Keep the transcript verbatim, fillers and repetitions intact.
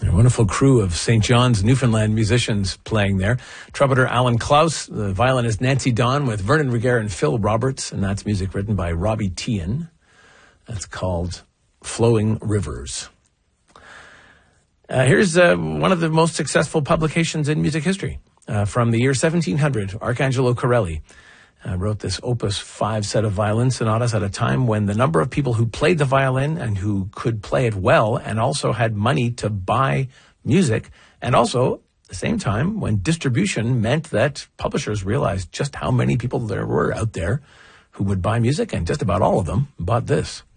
A wonderful crew of Saint John's, Newfoundland musicians playing there. Trumpeter Alan Klaus, the violinist Nancy Don with Vernon Reger and Phil Roberts, and that's music written by Robbie Tian. That's called Flowing Rivers. Uh, here's uh, one of the most successful publications in music history. Uh, from the year seventeen hundred, Arcangelo Corelli uh, wrote this Opus five set of violin sonatas at a time when the number of people who played the violin and who could play it well and also had money to buy music, and also at the same time when distribution meant that publishers realized just how many people there were out there who would buy music, and just about all of them bought this.